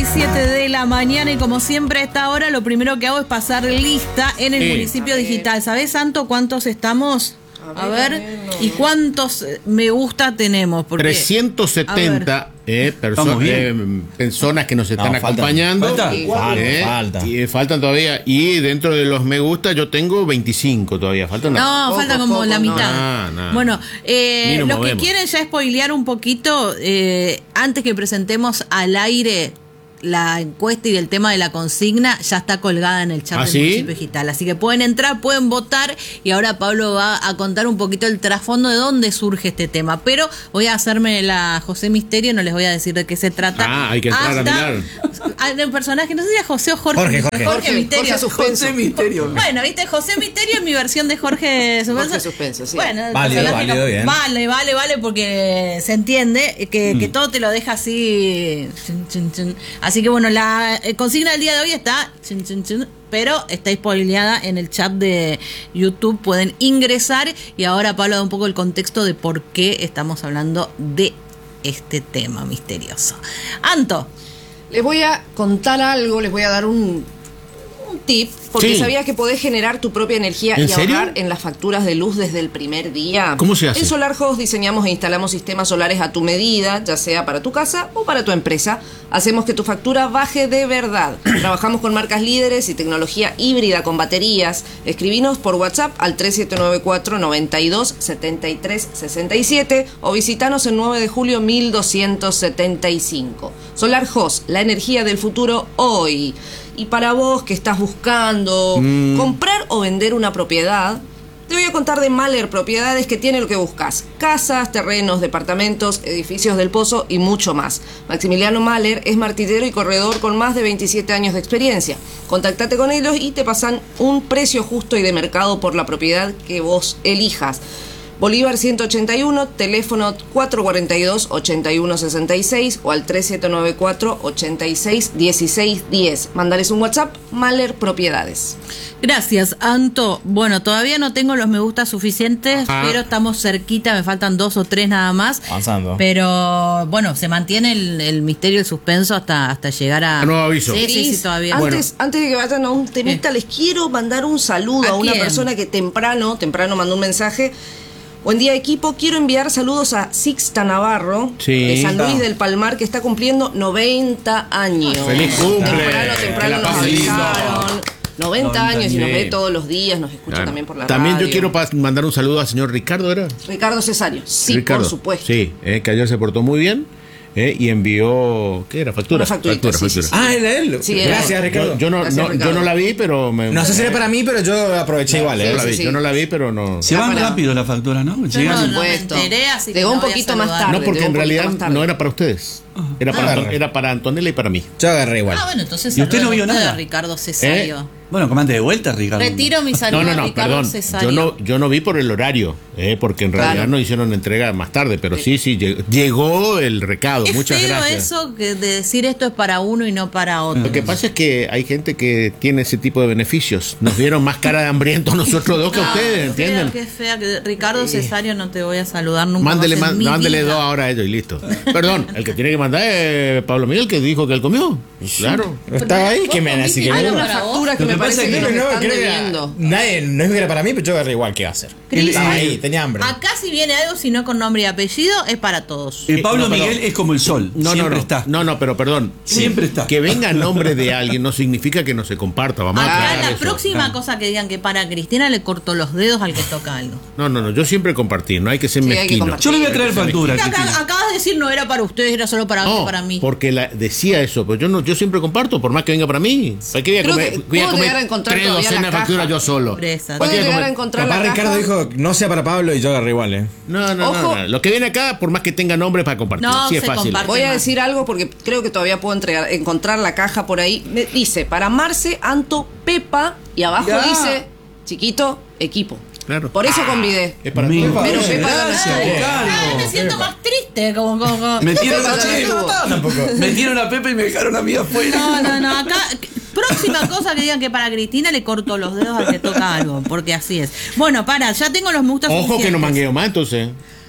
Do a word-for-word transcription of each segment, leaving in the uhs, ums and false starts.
siete de la mañana y como siempre a esta hora lo primero que hago es pasar lista en el Sí. municipio digital. ¿Sabés, Santo, cuántos estamos? A ver, ¿y cuántos me gusta tenemos? Porque, trescientos setenta eh, perso- eh, personas que nos están No, faltan. acompañando. Faltan. Eh, Faltan, faltan. Y, eh, faltan todavía. Y dentro de los me gusta yo tengo veinticinco todavía. Faltan No, poco, falta como poco, la no. mitad. Nah, nah. Bueno, eh, Ni nos los que movemos. quieren ya spoilear un poquito, eh, antes que presentemos al aire la encuesta y el tema de la consigna, ya está colgada en el chat ¿Ah, del sí? municipio digital. Así que pueden entrar, pueden votar y ahora Pablo va a contar un poquito el trasfondo de dónde surge este tema. Pero voy a hacerme la José Misterio, no les voy a decir de qué se trata. Ah, hay que entrar a mirar. Hay un personaje, no sé si era José o Jorge. Jorge, Jorge. Jorge Misterio. Jorge Suspenso. José Misterio. Bueno, viste, José Misterio es mi versión de Jorge Suspenso. Jorge Suspenso, sí. Bueno, el Válido, personaje válido, bien. Vale, vale, vale, porque se entiende que, que todo te lo deja así. chun, chun, chun. Así que bueno, la eh, consigna del día de hoy está, chun, chun, chun, pero está spoileada en el chat de YouTube. Pueden ingresar y ahora Pablo da un poco el contexto de por qué estamos hablando de este tema misterioso. Anto. Les voy a contar algo, les voy a dar un, un tip, porque Sí. sabías que podés generar tu propia energía ¿En y serio? ahorrar en las facturas de luz desde el primer día. ¿Cómo se hace? En SolarHost diseñamos e instalamos sistemas solares a tu medida, ya sea para tu casa o para tu empresa. Hacemos que tu factura baje de verdad. Trabajamos con marcas líderes y tecnología híbrida con baterías. Escribinos por WhatsApp al tres siete nueve cuatro, noventa y dos, setenta y tres sesenta y siete o visitanos en nueve de julio mil doscientos setenta y cinco. SolarHost, la energía del futuro hoy. Y para vos que estás buscando Mm. comprar o vender una propiedad, te voy a contar de Mahler Propiedades, que tiene lo que buscas: casas, terrenos, departamentos, edificios del Pozo y mucho más. Maximiliano Mahler es martillero y corredor con más de veintisiete años de experiencia. Contactate con ellos y te pasan un precio justo y de mercado por la propiedad que vos elijas. Bolívar ciento ochenta y uno, teléfono cuatro cuatro dos, ocho uno seis seis o al tres siete nueve cuatro, ochenta y seis, dieciséis diez. Mandales un WhatsApp, Mahler Propiedades. Gracias, Anto. Bueno, todavía no tengo los me gusta suficientes, Ajá. pero estamos cerquita, me faltan dos o tres nada más. Avanzando. Pero bueno, se mantiene el, el misterio, el suspenso hasta, hasta llegar a... A nuevo aviso. Sí, sí, sí, Cris, todavía. Antes, antes de que vayan a un temita, les quiero mandar un saludo ¿A a, una quién? persona que temprano, temprano mandó un mensaje. Buen día, equipo. Quiero enviar saludos a Sixta Navarro, Sí. de San Luis del Palmar, que está cumpliendo noventa años. ¡Feliz cumple! Temprano, Que temprano la nos pase lindo. avisaron. noventa noventa años y nos ve bien. todos los días, nos escucha Claro. también por la También radio. yo quiero pas- mandar un saludo al señor Ricardo, ¿era? Ricardo Cesario, sí, Ricardo. por supuesto. Sí, eh, que ayer se portó muy bien eh, y envió. ¿Qué era? Factura. Una facturita, sí, sí, sí. Ah, era él. Sí, era Gracias, él. Ricardo. Yo, yo no, Gracias, no, yo Ricardo. no la vi, pero me. No sé si era para mí, pero yo aproveché igual, yo, ¿eh? la vi, sí, sí. yo no la vi, pero no. Se van para- rápido las facturas, ¿no? Yo Llegan. no, no me supuesto. enteré, así que Llegó no un voy a poquito más saludar. tarde. No, porque llegó en un poquito realidad más tarde. no era para ustedes. Era para, Ah. Anton- era para Antonella y para mí. Yo agarré igual. Ah, bueno, entonces ¿Y usted no saludemos vio ustedes nada? a Ricardo Cesario. Bueno, comande de vuelta, Ricardo. Retiro mi saludo No, no, a no, Ricardo perdón. Cesario. Yo no, yo no vi por el horario, eh, porque en realidad Claro. no hicieron entrega más tarde, pero sí, sí, llegó, llegó el recado. Es Muchas feo gracias. eso que de decir esto es para uno y no para otro. Lo que pasa es que hay gente que tiene ese tipo de beneficios. Nos vieron más cara de hambrientos nosotros dos que a No, ustedes, qué ¿entienden? fea, qué fea, que Ricardo Cesario no te voy a saludar nunca Mándele, más en man- mi mándele vida. dos ahora a ellos y listo. Perdón, el que tiene que mandar es Pablo Miguel, que dijo que él comió. Claro. Estaba ahí, que me así que Hay no. una para vos. factura que Lo me que pasa parece es que que nos no, están creo que era- debiendo. nadie, no es que era para mí, pero yo agarré igual. ¿Qué va a hacer? Cris, Estaba ahí, tenía hambre. Acá si viene algo, si no con nombre y apellido, es para todos. El Pablo no, perdón. Miguel es como el sol. No, no, siempre no. está. No, no, pero perdón. Siempre está. Que venga en nombre de alguien no significa que no se comparta. Vamos a Acá aclarar la eso. próxima cosa que digan que para Cristina le corto los dedos al que toca algo. No, no, no. Yo siempre compartí. No hay que ser Sí, hay que mezquino. compartir. Yo le voy a traer factura, Acá- Cristina. acabas de decir no era para ustedes, era solo para, No, para mí. porque la, decía eso, pero yo no, yo siempre comparto, por más que venga para mí. ¿Para qué voy a Creo comer, que voy a puedo comer llegar a encontrar tres todavía docenas la de facturas caja. yo solo? Pobreza. ¿Para qué Puede voy a llegar a comer? encontrar Papá la Ricardo caja. dijo, no sea para Pablo, y yo agarré igual, ¿eh? No, no, Ojo. no, no. Lo que viene acá, por más que tenga nombre, es para compartir. No, sí, es se fácil. comparte. Voy a más. decir algo porque creo que todavía puedo entregar, encontrar la caja por ahí. Me dice, para Marce, Anto, Pepa, y abajo Ya. dice, chiquito, equipo. Claro. Por eso convidé. Es para Mi- todos. Pero Pepa no Gracias, está. Ricardo. Ay, me siento más triste, como, como, como- Metieron Pepa a, no estuvo. Tampoco. metieron a Pepe y me dejaron a mí afuera. No, no, no, acá próxima cosa que digan que para Cristina le corto los dedos al que toca algo, porque así es. Bueno, para, ya tengo los me gusta Ojo que no suficientes. mangueo más, entonces.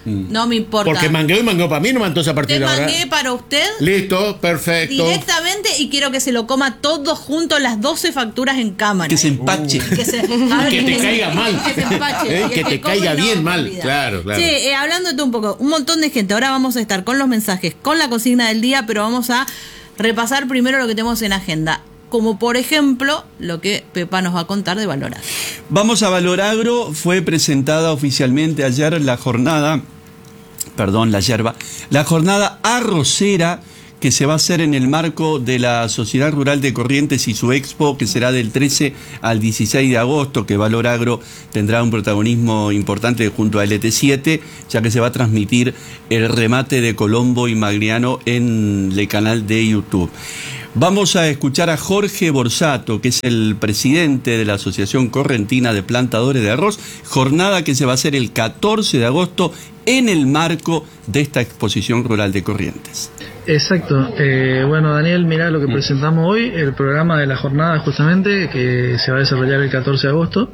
No me importa. Porque mangueó y mangueó para mí, no me entonces a partir Te de ahora. mangué para usted Listo, perfecto. directamente y quiero que se lo coma todo junto, las doce facturas en cámara. Que se empache. Que, se, a ver, Que te se- caiga mal. Que se empache. Eh, Y el que te come caiga no bien mal. olvida. Claro, claro. Sí, eh, hablando de todo un poco, un montón de gente. Ahora vamos a estar con los mensajes, con la consigna del día, pero vamos a repasar primero lo que tenemos en agenda. Como por ejemplo, lo que Pepa nos va a contar de Valoragro. Vamos a Valoragro. Fue presentada oficialmente ayer la jornada, perdón, la yerba, la jornada arrocera que se va a hacer en el marco de la Sociedad Rural de Corrientes y su expo, que será del trece al dieciséis de agosto, que Valoragro tendrá un protagonismo importante junto a L T siete, ya que se va a transmitir el remate de Colombo y Magliano en el canal de YouTube. Vamos a escuchar a Jorge Borsato, que es el presidente de la Asociación Correntina de Plantadores de Arroz, jornada que se va a hacer el catorce de agosto en el marco de esta exposición rural de Corrientes. Exacto. Eh, bueno, Daniel, mirá lo que presentamos hoy, el programa de la jornada justamente, que se va a desarrollar el catorce de agosto.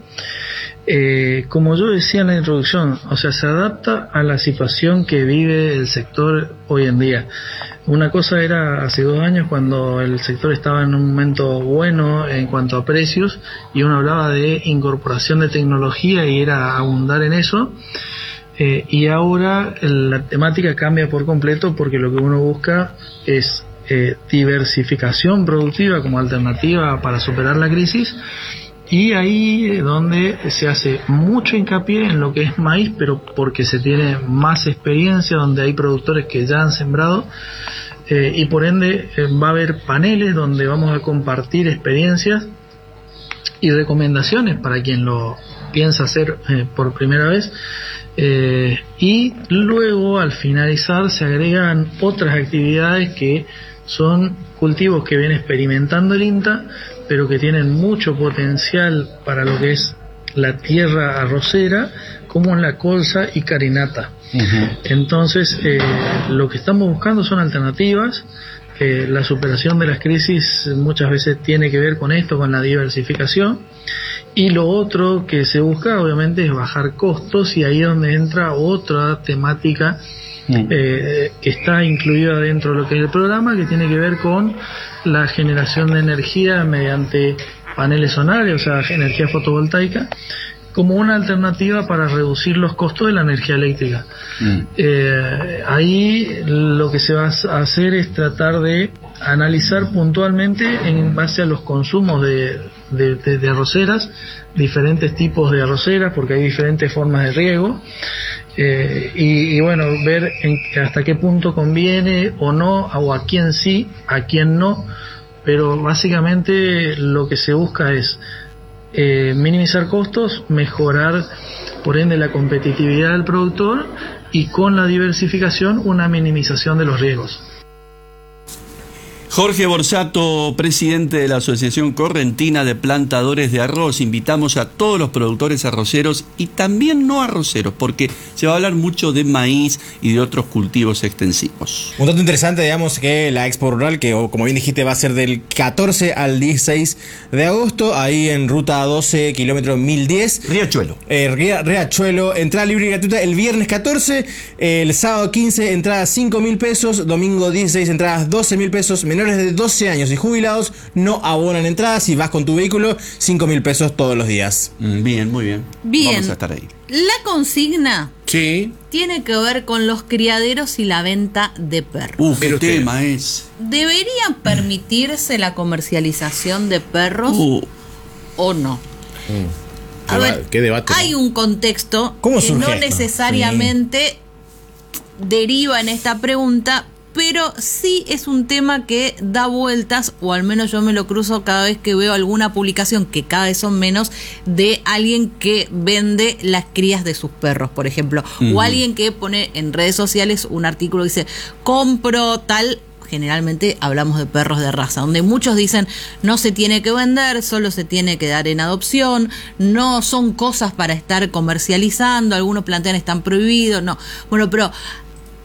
Eh, como yo decía en la introducción, o sea, se adapta a la situación que vive el sector hoy en día. Una cosa era hace dos años cuando el sector estaba en un momento bueno en cuanto a precios y uno hablaba de incorporación de tecnología y era abundar en eso. Eh, y ahora la temática cambia por completo porque lo que uno busca es eh, diversificación productiva como alternativa para superar la crisis, y ahí es donde se hace mucho hincapié en lo que es maíz, pero porque se tiene más experiencia, donde hay productores que ya han sembrado, eh, y por ende eh, va a haber paneles donde vamos a compartir experiencias y recomendaciones para quien lo piensa hacer eh, por primera vez. Eh, y luego al finalizar se agregan otras actividades que son cultivos que viene experimentando el INTA, pero que tienen mucho potencial para lo que es la tierra arrocera, como la colza y carinata. Uh-huh. Entonces eh, lo que estamos buscando son alternativas. Eh, la superación de las crisis muchas veces tiene que ver con esto, con la diversificación. Y lo otro que se busca obviamente es bajar costos, y ahí es donde entra otra temática eh, que está incluida dentro de lo que es el programa, que tiene que ver con la generación de energía mediante paneles solares, o sea, energía fotovoltaica, como una alternativa para reducir los costos de la energía eléctrica. Mm. Eh, ahí lo que se va a hacer es tratar de analizar puntualmente en base a los consumos de, de, de, de arroceras, diferentes tipos de arroceras, porque hay diferentes formas de riego, eh, y, y bueno, ver en, hasta qué punto conviene o no, o a quién sí, a quién no, pero básicamente lo que se busca es Eh, minimizar costos, mejorar por ende la competitividad del productor, y con la diversificación una minimización de los riesgos. Jorge Borsato, presidente de la Asociación Correntina de Plantadores de Arroz. Invitamos a todos los productores arroceros y también no arroceros, porque se va a hablar mucho de maíz y de otros cultivos extensivos. Un dato interesante, digamos, que la Expo Rural, que como bien dijiste va a ser del catorce al dieciséis de agosto, ahí en ruta doce, kilómetro mil diez. Riachuelo. Eh, Riachuelo, entrada libre y gratuita el viernes catorce, el sábado quince, entradas cinco mil pesos, domingo dieciséis, entradas doce mil pesos, menores de doce años y jubilados no abonan entradas. Si vas con tu vehículo, cinco mil pesos todos los días. Bien, muy bien. Bien. Vamos a estar ahí. La consigna sí tiene que ver con los criaderos y la venta de perros. Uf, qué Pero tema usted. es. ¿Deberían permitirse la comercialización de perros Uh. o no? Mm. A Deba- ver, ¿Qué debate? hay ¿no? un contexto ¿Cómo que surge no esto? necesariamente deriva en esta pregunta, pero sí es un tema que da vueltas, o al menos yo me lo cruzo cada vez que veo alguna publicación, que cada vez son menos, de alguien que vende las crías de sus perros, por ejemplo, uh-huh. o alguien que pone en redes sociales un artículo que dice, compro tal. Generalmente hablamos de perros de raza, donde muchos dicen no se tiene que vender, solo se tiene que dar en adopción, no son cosas para estar comercializando, algunos plantean están prohibidos, no. Bueno, pero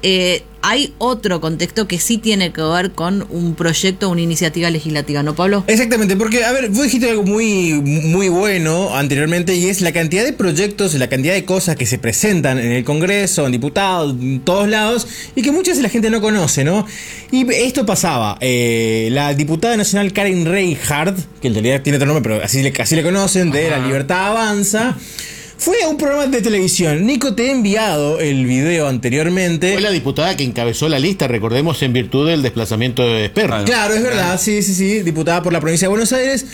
eh, hay otro contexto que sí tiene que ver con un proyecto, una iniciativa legislativa, ¿no, Pablo? Exactamente, porque, a ver, vos dijiste algo muy, muy bueno anteriormente, y es la cantidad de proyectos, la cantidad de cosas que se presentan en el Congreso, en diputados, en todos lados, y que muchas veces la gente no conoce, ¿no? Y esto pasaba, eh, la diputada nacional Karen Reinhardt, que en realidad tiene otro nombre, pero así le, así le conocen, de La Libertad Avanza, fue a un programa de televisión. Nico, te he enviado el video anteriormente. Fue la diputada que encabezó la lista, recordemos, en virtud del desplazamiento de Esperra. Claro, es verdad, sí, sí, sí, diputada por la provincia de Buenos Aires,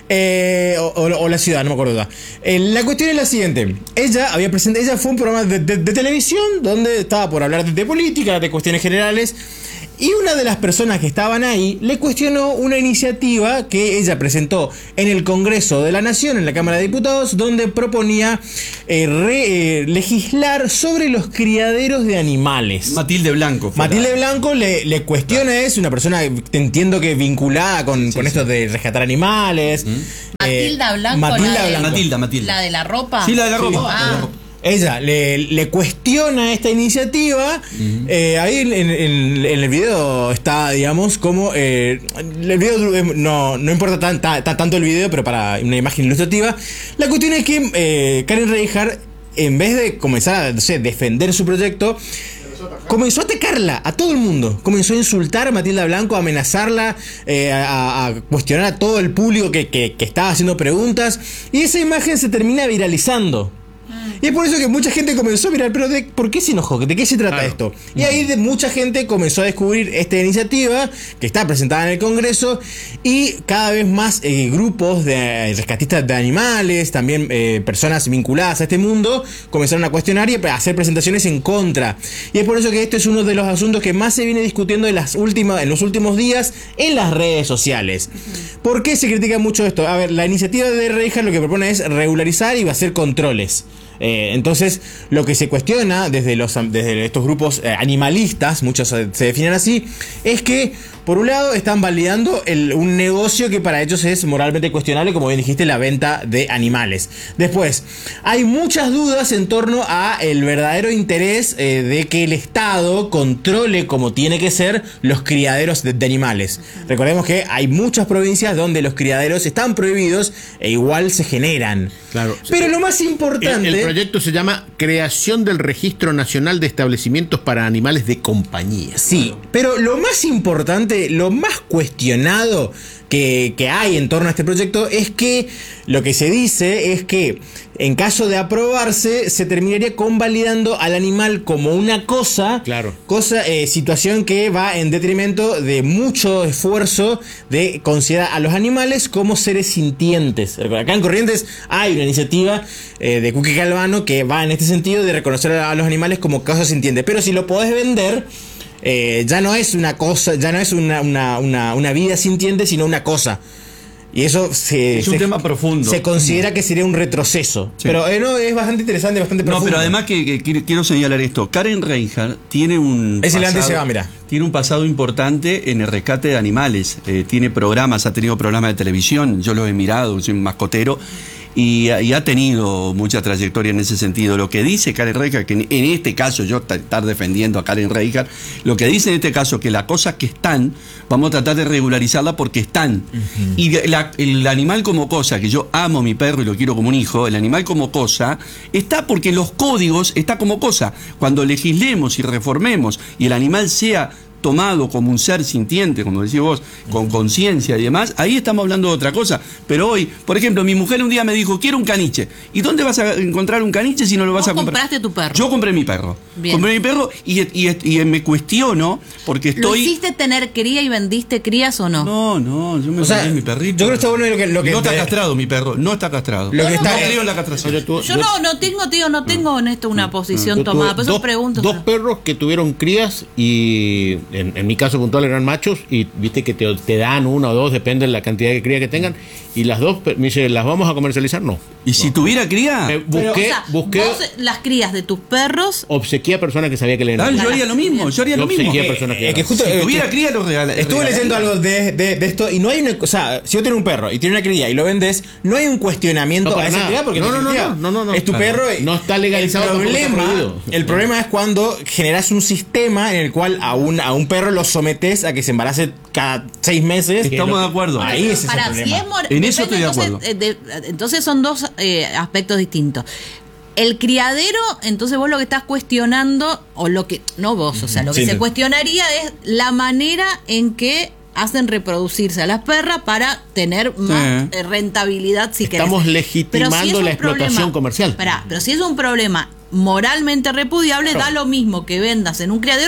eh, o, o, o la ciudad, no me acuerdo. Eh, la cuestión es la siguiente: ella había presentado, ella fue un programa de, de, de televisión donde estaba por hablar de, de política, de cuestiones generales. Y una de las personas que estaban ahí le cuestionó una iniciativa que ella presentó en el Congreso de la Nación, en la Cámara de Diputados, donde proponía eh, re, eh, legislar sobre los criaderos de animales. Matilde Blanco. Matilde la... Blanco le, le cuestiona claro. eso, una persona, entiendo que vinculada con, sí, con sí. esto de rescatar animales. ¿Mm? Eh, Matilda Blanco. Matilda la de, Blanco. Matilda, Matilda. ¿La de la ropa? Sí, la de la ropa. Sí. Ah. Ella le, le cuestiona esta iniciativa. Uh-huh. eh, ahí en, en, en el video está, digamos, como eh, el video no, no importa tan, tan, tanto el video, pero para una imagen ilustrativa. La cuestión es que eh, Karen Reinhardt, en vez de comenzar a, no sé, defender su proyecto, comenzó a atacarla a todo el mundo. Comenzó a insultar a Matilda Blanco, a amenazarla, eh, a, a cuestionar a todo el público que, que, que estaba haciendo preguntas. Y esa imagen se termina viralizando. Y es por eso que mucha gente comenzó a mirar, pero de, ¿por qué se enojó? ¿De qué se trata claro. esto? Y ahí de mucha gente comenzó a descubrir esta iniciativa que está presentada en el Congreso, y cada vez más eh, grupos de rescatistas de animales, también eh, personas vinculadas a este mundo, comenzaron a cuestionar y a hacer presentaciones en contra. Y es por eso que este es uno de los asuntos que más se viene discutiendo en, las últimas, en los últimos días en las redes sociales. ¿Por qué se critica mucho esto? A ver, la iniciativa de Reinhardt lo que propone es regularizar y va a hacer controles. Eh, entonces, lo que se cuestiona desde, los, desde estos grupos eh, animalistas, muchos se, se definen así, es que, por un lado, están validando el, un negocio que para ellos es moralmente cuestionable, como bien dijiste, la venta de animales. Después, hay muchas dudas en torno a el verdadero interés eh, de que el Estado controle como tiene que ser los criaderos de, de animales. Recordemos que hay muchas provincias donde los criaderos están prohibidos e igual se generan. Claro. Pero lo más importante... El, el proyecto se llama Creación del Registro Nacional de Establecimientos para Animales de Compañía. Sí, pero lo más importante, lo más cuestionado que, que hay en torno a este proyecto es que lo que se dice es que en caso de aprobarse se terminaría convalidando al animal como una cosa, claro. cosa eh, situación que va en detrimento de mucho esfuerzo de considerar a los animales como seres sintientes. Acá en Corrientes hay una iniciativa eh, de Cuque Calvano que va en este sentido de reconocer a los animales como cosas sintientes, pero si lo podés vender, Eh, ya no es una cosa, ya no es una, una, una, una vida sintiente, sino una cosa. Y eso se, es un se, tema profundo. Se considera que sería un retroceso. Sí. Pero eh, no, es bastante interesante, bastante profundo. No, pero además que, que quiero señalar esto. Karen Reinhardt tiene un es pasado, el antes se va, mira. Tiene un pasado importante en el rescate de animales. Eh, tiene programas, ha tenido programas de televisión. Yo los he mirado, soy un mascotero. Y, y ha tenido mucha trayectoria en ese sentido. Lo que dice Karen Reinhardt, que en, en este caso, yo estar defendiendo a Karen Reinhardt, lo que dice en este caso, que las cosas que están, vamos a tratar de regularizarla porque están. Uh-huh. Y la, el animal como cosa, que yo amo a mi perro y lo quiero como un hijo, el animal como cosa, está porque los códigos está como cosa. Cuando legislemos y reformemos y el animal sea tomado como un ser sintiente, como decís vos, con conciencia y demás, ahí estamos hablando de otra cosa. Pero hoy, por ejemplo, mi mujer un día me dijo, quiero un caniche. ¿Y dónde vas a encontrar un caniche si no lo vas a comprar? ¿Compraste tu perro? Yo compré mi perro. Bien. Compré mi perro y, y, y me cuestiono porque estoy... ¿Lo hiciste tener cría y vendiste crías o no? No, no, yo me o sea, mi perrito. Yo creo que está bueno lo que... Lo que no está te... castrado mi perro, no está castrado. Lo no, que no, está... no creo en la castración. Oye, tú, yo yo... no, no tengo, tío, no tengo en esto una posición yo tomada. Por eso dos, pregunto. Dos perros que tuvieron crías y En, en mi caso puntual eran machos y viste que te, te dan uno o dos, depende de la cantidad de cría que tengan. Y las dos, me dice, ¿las vamos a comercializar? No. ¿Y si tuviera cría? Me busqué, O sea, busqué, vos las crías de tus perros. obsequié a personas que sabía que le Ah, eran. yo haría lo mismo, yo haría Yo lo mismo. obsequié a Eh, personas que eh, que eran. justo, Si eh, tuviera que- cría, lo regala- Estuve regalaría. leyendo algo de, de, de esto y no hay una. O sea, si yo tengo un perro y tiene una cría y lo vendes, no hay un cuestionamiento No, a para esa nada. cría porque No, no, no, cría. no, no, no, no. Es tu Claro. perro. y- No está legalizado, El tampoco está problema, prohibido. el problema es cuando generas un sistema en el cual a un, a un perro lo sometes a que se embarace cada seis meses. Estamos de acuerdo. Ahí ese es el Para, si problema. es mor- En eso depende, estoy de entonces, eh, de- entonces son dos eh, aspectos distintos. El criadero, entonces vos lo que estás cuestionando, o lo que, no vos, o sea, lo que Sí, se sí. cuestionaría es la manera en que hacen reproducirse a las perras para tener más eh, rentabilidad, si Estamos querés. legitimando Pero si es un la explotación problema- comercial. Pará, pero si es un problema moralmente repudiable, da lo mismo que vendas en un criadero